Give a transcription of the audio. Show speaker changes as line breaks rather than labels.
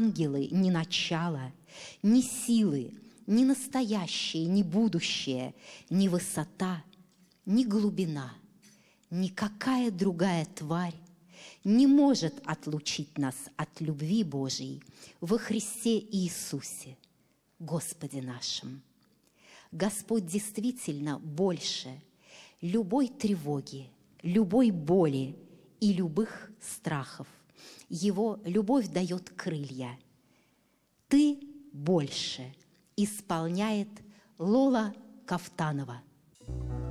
ангелы, ни начало, ни силы, ни настоящее, ни будущее, ни высота, ни глубина, никакая другая тварь не может отлучить нас от любви Божией во Христе Иисусе, Господе нашим. Господь действительно больше любой тревоги, любой боли и любых страхов. Его любовь дает крылья. «Ты больше» исполняет Лола Кафтанова.